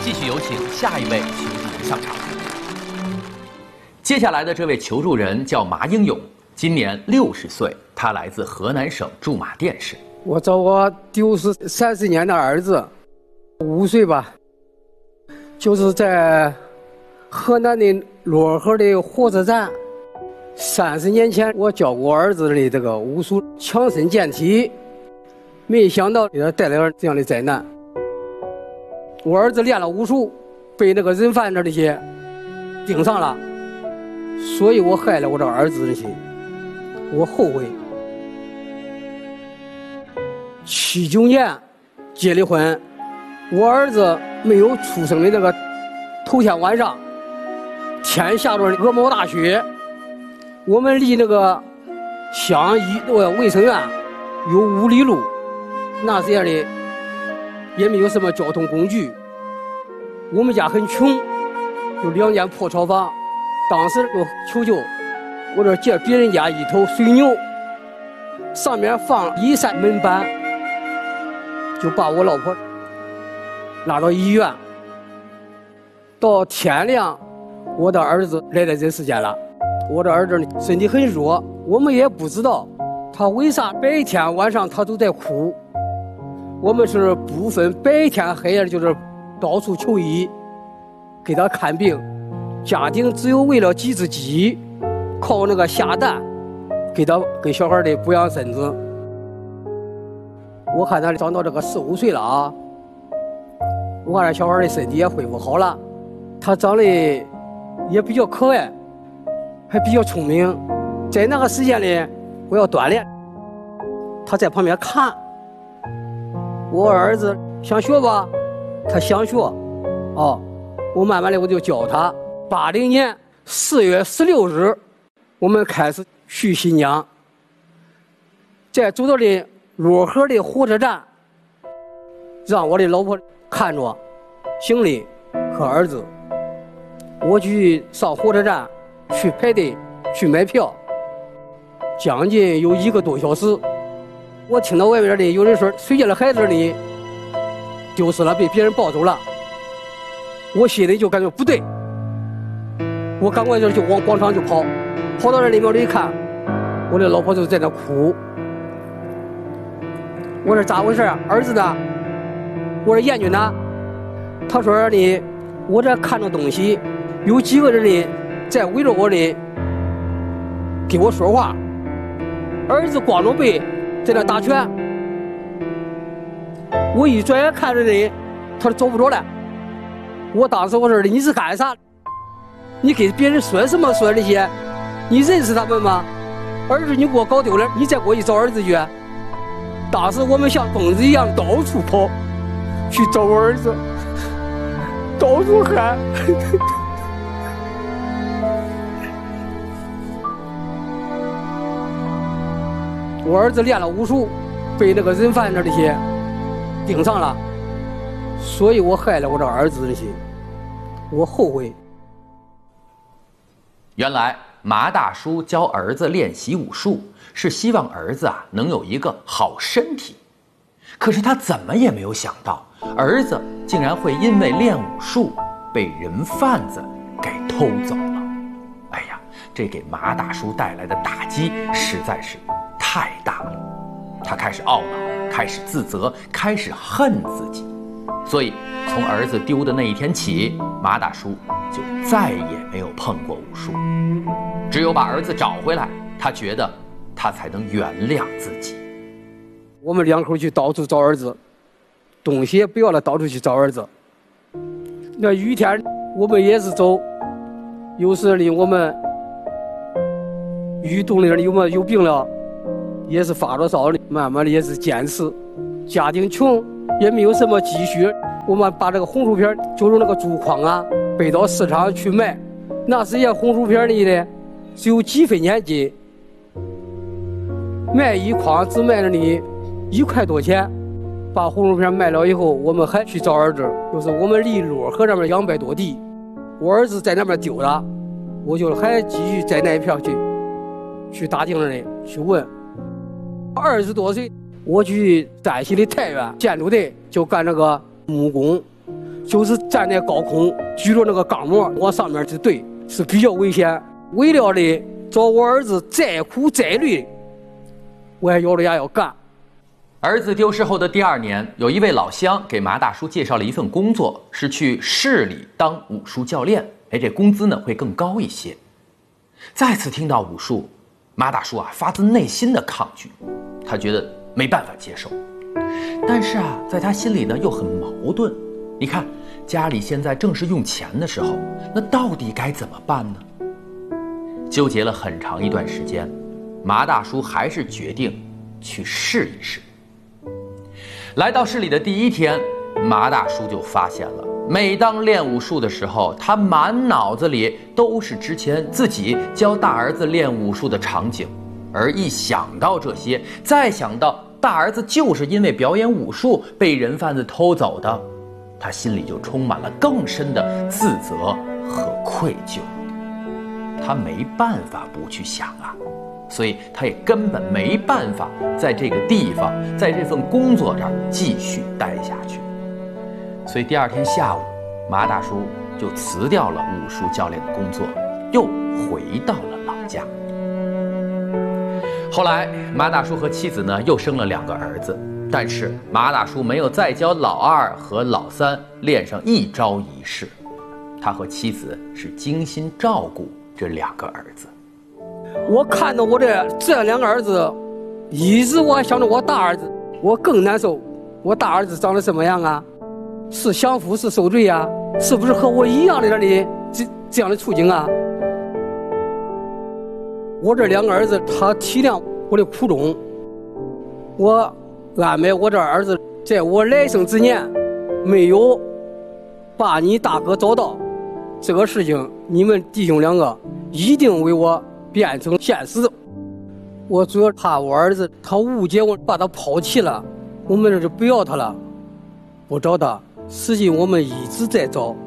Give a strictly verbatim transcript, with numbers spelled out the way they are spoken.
继续有请下一位求助人上场。接下来的这位求助人叫马英勇，今年六十岁，他来自河南省驻马店市。 我找我丢失三十年的儿子，五岁吧，就是在河南的漯河的火车站。三十年前，我教过儿子的这个武术强身健体，没想到给他带来了这样的灾难。我儿子练了武术，被那个人贩子这些盯上了，所以我害了我这儿子的心，我后悔。七九年结的婚，我儿子没有出生的那个头天晚上，天下着鹅毛大雪，我们离那个乡医呃卫生院有五里路，那时间里也没有什么交通工具，我们家很穷，有两间破草房，当时就求救，我这借别人家一头水牛，上面放一扇门板，就把我老婆拉到医院。到天亮，我的儿子来到这世间了。我的儿子身体很弱，我们也不知道他为啥白天晚上他都在哭。我们是不分白天黑夜，就是到处求医，给他看病。家庭只有为了几只鸡，靠那个下蛋，给他给小孩的补养身子。我看他长到这个四五岁了啊，我看这小孩的身体也恢复好了，他长得也比较可爱，还比较聪明。在那个时间里，我要锻炼，他在旁边看。我儿子想学吧，他想学，哦，我慢慢的我就教他。八零年四月十六日，我们开始去新疆，在走到的漯河的火车站，让我的老婆看着行李和儿子，我去上火车站去排队去买票，将近有一个多小时。我听到外面的有人说谁家的孩子呢丢失了，被别人抱走了，我心里就感觉不对，我赶快就就往广场就跑，跑到那里面一看，我的老婆就在那哭。我说咋回事啊？儿子呢？我说燕君呢？他说呢，我这看着东西，有几个人呢在围着我的给我说话，儿子光着背在那打拳。我一转眼看着人，他走不着了。我当时我说你是干啥？你给别人说什么说这些？你认识他们吗？儿子你给我搞丢了，你再给我一找儿子去。当时我们像疯子一样到处跑，去找我儿子，到处喊。我儿子练了武术，被那个人贩子这些盯上了，所以我害了我这儿子的心，我后悔。 原来马大叔教儿子练习武术，是希望儿子啊能有一个好身体。可是他怎么也没有想到，儿子竟然会因为练武术被人贩子给偷走了。哎呀，这给马大叔带来的打击实在是太大了。他开始懊恼，开始自责，开始恨自己。所以从儿子丢的那一天起，马大叔就再也没有碰过武术。只有把儿子找回来，他觉得他才能原谅自己。 我们两口去到处找儿子，东西也不要了，到处去找儿子。那雨天我们也是走，有时呢我们雨冻里有没有病了，也是发着烧的，慢慢的也是坚持。家庭穷，也没有什么积蓄，我们把这个红薯片就用那个竹筐啊背到市场去卖。那时间红薯片里呢只有几分钱斤，卖一筐只卖了你一块多钱。把红薯片卖了以后，我们还去找儿子，就是我们离漯河那边两百多地，我儿子在那边丢了，我就还继续在那一片去去打听人去问。二十多岁，我去山西的太原建筑队就干那个木工， 就是站在高空，举着那个钢模往上面去怼，是比较危险。为了的找我儿子再苦再累，我还咬着牙要干。 儿子丢失后的第二年，有一位老乡给马大叔介绍了一份工作，是去市里当武术教练。哎，这工资呢会更高一些。再次听到武术，马大叔啊发自内心的抗拒，他觉得没办法接受。但是啊，在他心里呢又很矛盾。你看，家里现在正是用钱的时候，那到底该怎么办呢？纠结了很长一段时间，马大叔还是决定去试一试。来到市里的第一天，马大叔就发现了，每当练武术的时候，他满脑子里都是之前自己教大儿子练武术的场景，而一想到这些，再想到大儿子就是因为表演武术被人贩子偷走的，他心里就充满了更深的自责和愧疚。他没办法不去想啊，所以他也根本没办法在这个地方，在这份工作这儿继续待下去。所以第二天下午，马大叔就辞掉了武术教练的工作，又回到了老家。后来马大叔和妻子呢又生了两个儿子，但是马大叔没有再教老二和老三练上一招一式，他和妻子是精心照顾这两个儿子。 我看到我这这两个儿子，一直我还想着我大儿子，我更难受。我大儿子长得什么样啊？是享福是受罪呀？是不是和我一样的这这这样的处境啊？我这两个儿子，他体谅我的苦衷，我安排我这儿子在我来生之年没有把你大哥找到，这个事情你们弟兄两个一定为我变成现实。我主要怕我儿子他误解我，把他抛弃了，我们这就不要他了，不找他。实际我们一直在找，